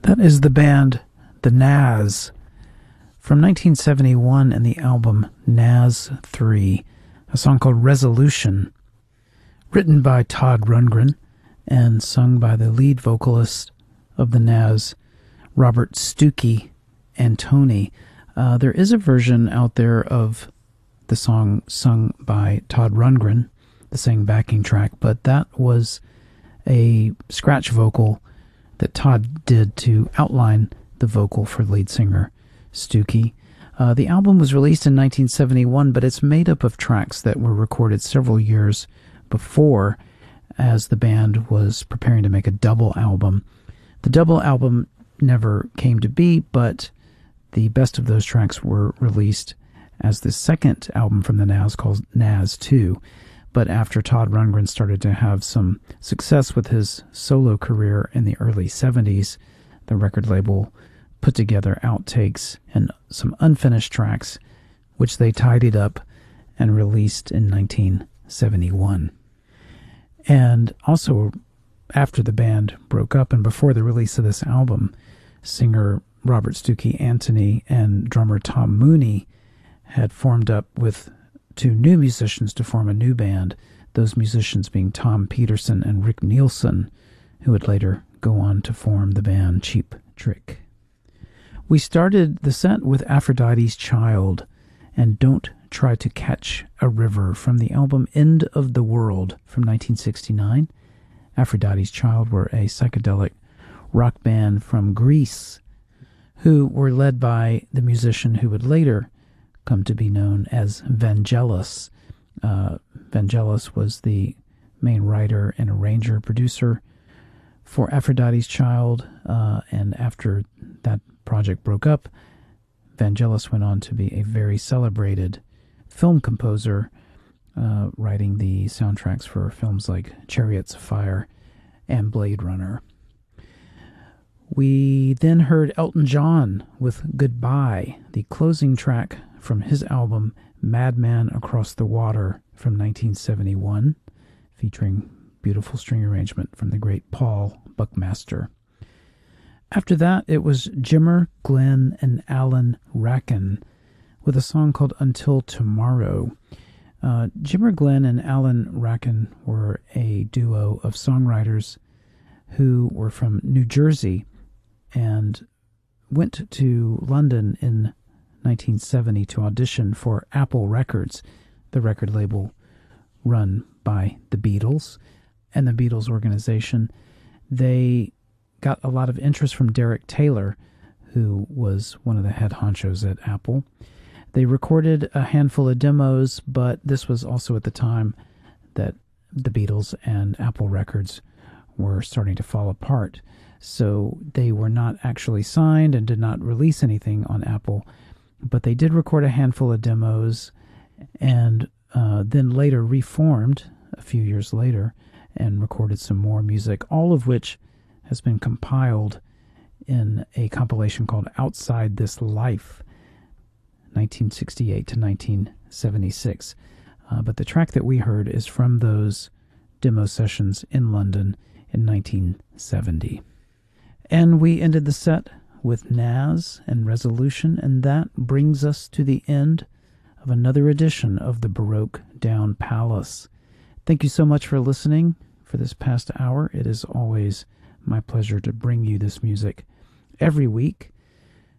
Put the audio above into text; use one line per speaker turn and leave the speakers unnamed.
That is the band The Nazz from 1971 and the album Nazz 3, a song called Resolution, written by Todd Rundgren and sung by the lead vocalist of The Nazz, Robert Stuckey Antoni. There is a version out there of the song sung by Todd Rundgren, the same backing track, but that was a scratch vocal that Todd did to outline the vocal for lead singer Stuckey. The album was released in 1971, but it's made up of tracks that were recorded several years before, as the band was preparing to make a double album. The double album never came to be, but the best of those tracks were released as the second album from the Nazz called Nazz 2. But after Todd Rundgren started to have some success with his solo career in the early 70s, the record label put together outtakes and some unfinished tracks, which they tidied up and released in 1971. And also, after the band broke up and before the release of this album, singer Robert Stuckey Antoni and drummer Tom Mooney had formed up with two new musicians to form a new band, those musicians being Tom Peterson and Rick Nielsen, who would later go on to form the band Cheap Trick. We started the set with Aphrodite's Child and Don't Try to Catch a River from the album End of the World from 1969. Aphrodite's Child were a psychedelic rock band from Greece who were led by the musician who would later come to be known as Vangelis. Vangelis was the main writer and arranger, producer for Aphrodite's Child, and after that project broke up, Vangelis went on to be a very celebrated film composer, writing the soundtracks for films like Chariots of Fire and Blade Runner. We then heard Elton John with Goodbye, the closing track from his album Madman Across the Water from 1971, featuring beautiful string arrangement from the great Paul Buckmaster. After that, it was Jimmer, Glenn, and Alan Racken with a song called Until Tomorrow. Jimmer, Glenn, and Alan Racken were a duo of songwriters who were from New Jersey and went to London in 1970 to audition for Apple Records, the record label run by the Beatles and the Beatles organization. They got a lot of interest from Derek Taylor, who was one of the head honchos at Apple. They recorded a handful of demos, but this was also at the time that the Beatles and Apple Records were starting to fall apart. So they were not actually signed and did not release anything on Apple, but they did record a handful of demos and then later reformed a few years later and recorded some more music, all of which has been compiled in a compilation called Outside This Life, 1968 to 1976. But the track that we heard is from those demo sessions in London in 1970. And we ended the set with Nazz and Resolution, and that brings us to the end of another edition of the Baroque Down Palace. Thank you so much for listening for this past hour. It is always my pleasure to bring you this music every week.